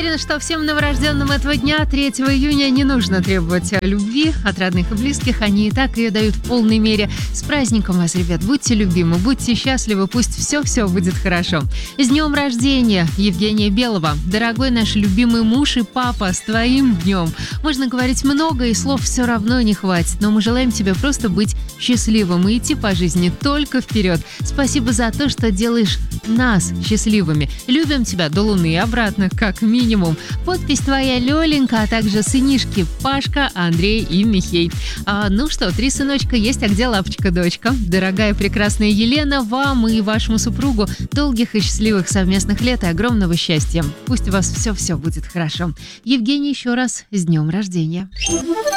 Уверена, что всем новорожденным этого дня, 3 июня, не нужно требовать любви от родных и близких. Они и так ее дают в полной мере. С праздником вас, ребят! Будьте любимы, будьте счастливы, пусть все будет хорошо. С днем рождения, Евгения Белова! Дорогой наш любимый муж и папа, с твоим днем! Можно говорить много, и слов все равно не хватит, но мы желаем тебе просто быть счастливым и идти по жизни только вперед. Спасибо за то, что делаешь нас счастливыми. Любим тебя до луны и обратно, как минимум. Подпись твоя Лёленька, а также сынишки Пашка, Андрей и Михей. Ну что, 3 сыночка есть, а где лапочка-дочка? Дорогая прекрасная Елена, вам и вашему супругу долгих и счастливых совместных лет и огромного счастья. Пусть у вас все будет хорошо. Евгений, еще раз с днем рождения.